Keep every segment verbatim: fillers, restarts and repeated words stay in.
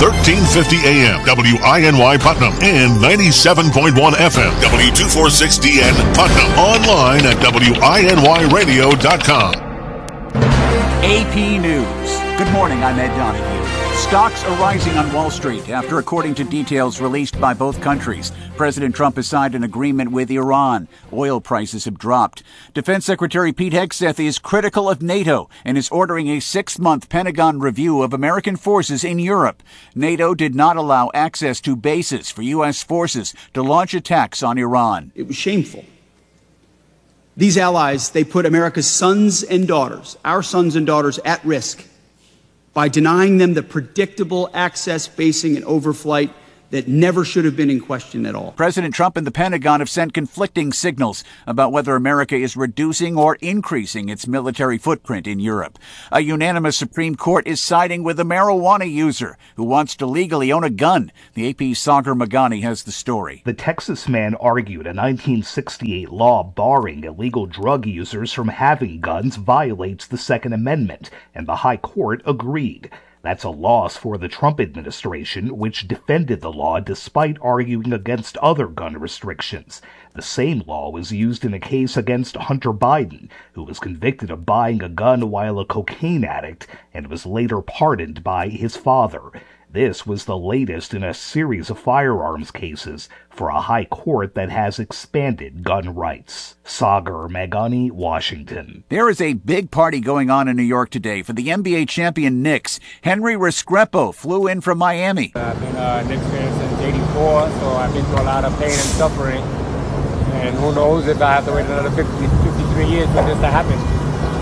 thirteen fifty A M W I N Y Putnam and ninety-seven point one F M W two forty-six D N Putnam. Online at W I N Y radio dot com. A P News. Good morning, I'm Ed Donahue. Stocks are rising on Wall Street after, according to details released by both countries, President Trump has signed an agreement with Iran. Oil prices have dropped. Defense Secretary Pete Hegseth is critical of NATO and is ordering a six-month Pentagon review of American forces in Europe. NATO did not allow access to bases for U S forces to launch attacks on Iran. It was shameful. These allies, they put America's sons and daughters, our sons and daughters, at risk by denying them the predictable access, basing, and overflight that never should have been in question at all. President Trump and the Pentagon have sent conflicting signals about whether America is reducing or increasing its military footprint in Europe. A unanimous Supreme Court is siding with a marijuana user who wants to legally own a gun. The A P's Sagar Magani has the story. The Texas man argued a nineteen sixty-eight law barring illegal drug users from having guns violates the Second Amendment, and the High Court agreed. That's a loss for the Trump administration, which defended the law despite arguing against other gun restrictions. The same law was used in a case against Hunter Biden, who was convicted of buying a gun while a cocaine addict and was later pardoned by his father. This was the latest in a series of firearms cases for a high court that has expanded gun rights. Sagar Magani, Washington. There is a big party going on in New York today for the N B A champion Knicks. Henry Restrepo flew in from Miami. I've been a Knicks fan since eighty-four, so I've been through a lot of pain and suffering. And who knows if I have to wait another fifty, fifty-three years for this to happen.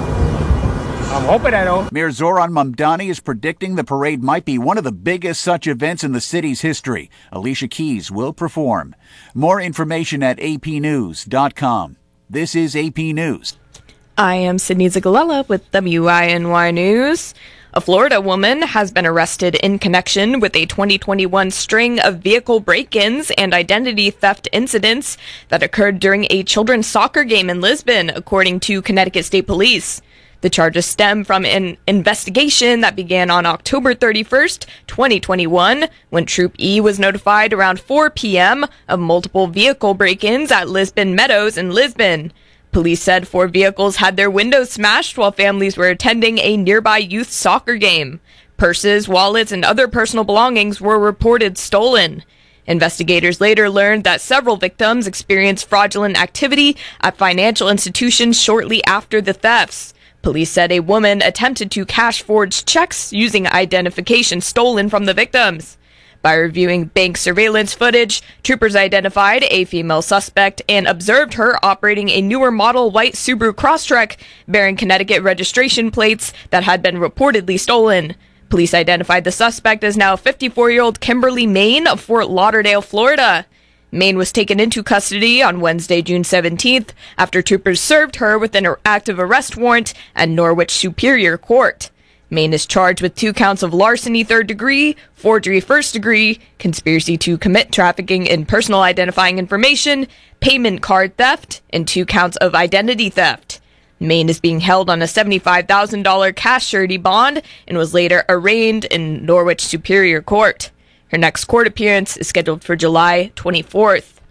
I'm hoping I don't. Mayor Zoran Mamdani is predicting the parade might be one of the biggest such events in the city's history. Alicia Keys will perform. More information at A P news dot com. This is A P News. I am Sydney Zagalella with W I N Y News. A Florida woman has been arrested in connection with a twenty twenty-one string of vehicle break-ins and identity theft incidents that occurred during a children's soccer game in Lisbon, according to Connecticut State Police. The charges stem from an investigation that began on October thirty-first, twenty twenty-one, when Troop E was notified around four p.m. of multiple vehicle break-ins at Lisbon Meadows in Lisbon. Police said four vehicles had their windows smashed while families were attending a nearby youth soccer game. Purses, wallets, and other personal belongings were reported stolen. Investigators later learned that several victims experienced fraudulent activity at financial institutions shortly after the thefts. Police said a woman attempted to cash forged checks using identification stolen from the victims. By reviewing bank surveillance footage, troopers identified a female suspect and observed her operating a newer model white Subaru Crosstrek bearing Connecticut registration plates that had been reportedly stolen. Police identified the suspect as now fifty-four-year-old Kimberly Main of Fort Lauderdale, Florida. Main was taken into custody on Wednesday, June seventeenth, after troopers served her with an active arrest warrant at Norwich Superior Court. Main is charged with two counts of larceny third degree, forgery first degree, conspiracy to commit trafficking in personal identifying information, payment card theft, and two counts of identity theft. Main is being held on a seventy-five thousand dollars cash surety bond and was later arraigned in Norwich Superior Court. Her next court appearance is scheduled for July twenty-fourth.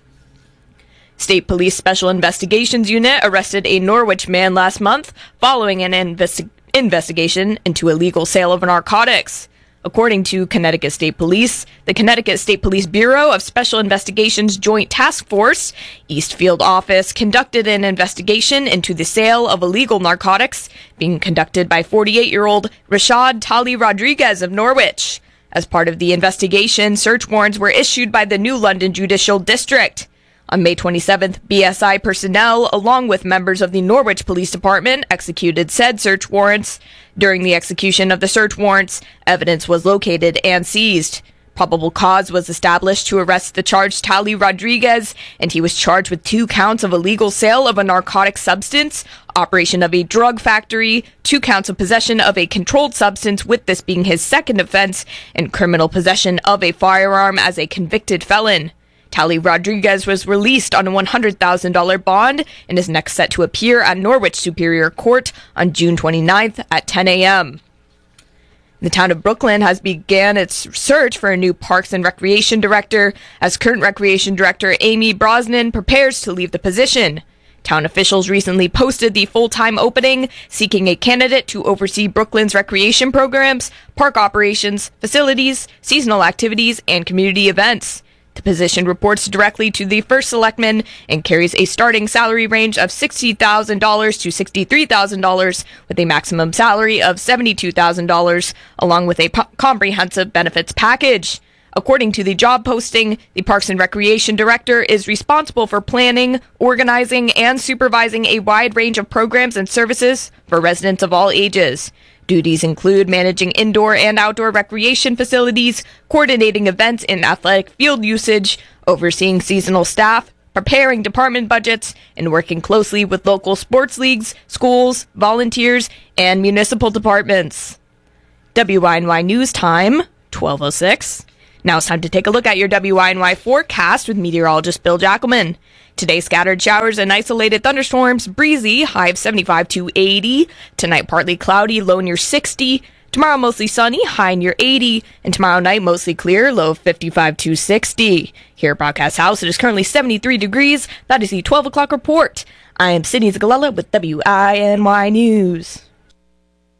State Police Special Investigations Unit arrested a Norwich man last month following an investi- investigation into illegal sale of narcotics. According to Connecticut State Police, the Connecticut State Police Bureau of Special Investigations Joint Task Force, Eastfield Office, conducted an investigation into the sale of illegal narcotics being conducted by forty-eight-year-old Rashad Tali Rodriguez of Norwich. As part of the investigation, search warrants were issued by the New London Judicial District. On May twenty-seventh, B S I personnel, along with members of the Norwich Police Department, executed said search warrants. During the execution of the search warrants, evidence was located and seized. Probable cause was established to arrest the charged Tali Rodriguez, and he was charged with two counts of illegal sale of a narcotic substance, operation of a drug factory, two counts of possession of a controlled substance, with this being his second offense, and criminal possession of a firearm as a convicted felon. Tali Rodriguez was released on a one hundred thousand dollars bond and is next set to appear at Norwich Superior Court on June twenty-ninth at ten a.m. The town of Brooklyn has began its search for a new Parks and Recreation director, as current Recreation Director Amy Brosnan prepares to leave the position. Town officials recently posted the full-time opening, seeking a candidate to oversee Brooklyn's recreation programs, park operations, facilities, seasonal activities, and community events. The position reports directly to the first selectman and carries a starting salary range of sixty thousand dollars to sixty-three thousand dollars, with a maximum salary of seventy-two thousand dollars, along with a po- comprehensive benefits package. According to the job posting, the Parks and Recreation Director is responsible for planning, organizing, and supervising a wide range of programs and services for residents of all ages. Duties include managing indoor and outdoor recreation facilities, coordinating events and athletic field usage, overseeing seasonal staff, preparing department budgets, and working closely with local sports leagues, schools, volunteers, and municipal departments. W I N Y News Time, twelve oh six. Now it's time to take a look at your W I N Y forecast with meteorologist Bill Jackelman. Today, scattered showers and isolated thunderstorms, breezy, high of seventy-five to eighty. Tonight, partly cloudy, low near sixty. Tomorrow, mostly sunny, high near eighty. And tomorrow night, mostly clear, low of fifty-five to sixty. Here at Broadcast House, it is currently seventy-three degrees. That is the twelve o'clock report. I am Sydney Zagalella with W I N Y News.